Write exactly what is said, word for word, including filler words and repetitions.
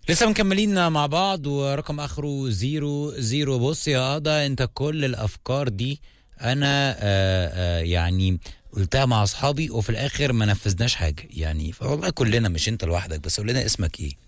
لسه مكملين مع بعض ورقم اخره زيرو زيرو. بص يا قضا، انت كل الافكار دي انا آآ آآ يعني قلتها مع اصحابي وفي الاخر ما نفذناش حاجه يعني، فوالله كلنا مش انت لوحدك. بس قول لنا اسمك ايه؟